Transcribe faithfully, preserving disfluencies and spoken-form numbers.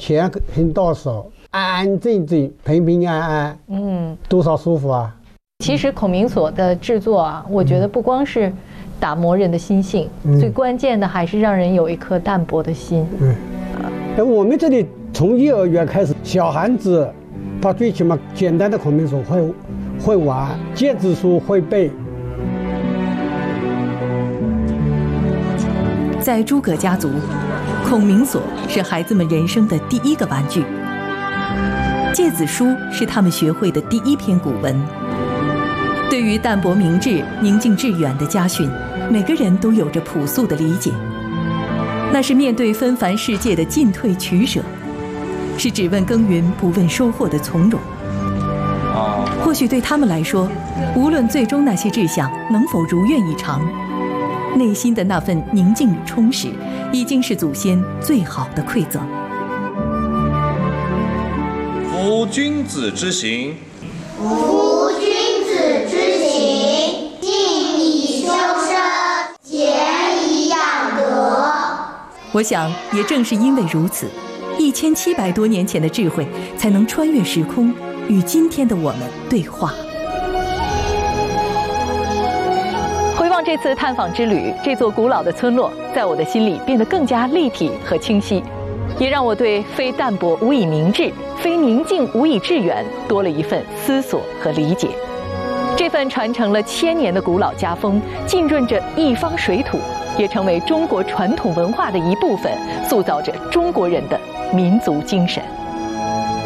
钱很到手，安安静静、平平安安，嗯，多少舒服啊！ 其实孔明锁的制作啊，我觉得不光是打磨人的心性，嗯、最关键的还是让人有一颗淡泊的心。 嗯，哎，我们这里从幼儿园开始，小孩子他最起码简单的孔明锁会会玩，诫字书会背。 在诸葛家族，孔明锁是孩子们人生的第一个玩具，诫字书是他们学会的第一篇古文。对于淡泊明志、宁静致远的家训，每个人都有着朴素的理解。那是面对纷繁世界的进退取舍，是只问耕耘不问收获的从容。或许对他们来说，无论最终那些志向能否如愿以偿，内心的那份宁静与充实，已经是祖先最好的馈赠。 夫君子之行， 夫君子之行，静以修身，俭以养德。 我想，也正是因为如此，一千七百多年前的智慧才能穿越时空，与今天的我们对话。 回望这次探访之旅，这座古老的村落在我的心里变得更加立体和清晰，也让我对非淡泊无以明志，非宁静无以致远多了一份思索和理解。这份传承了千年的古老家风，浸润着一方水土，也成为中国传统文化的一部分，塑造着中国人的民族精神。